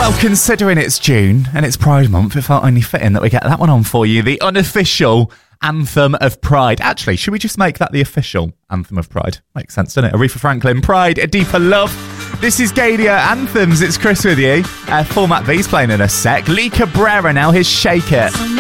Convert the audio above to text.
Well, considering it's June and it's Pride Month, it felt only fitting that we get that one on for you. The unofficial Anthem of Pride. Actually, should we just make that the official Anthem of Pride? Makes sense, doesn't it? Aretha Franklin, Pride, A Deeper Love. This is Gadia Anthems. It's Chris with you. Format V's playing in a sec. Lee Cabrera now, his Shake It.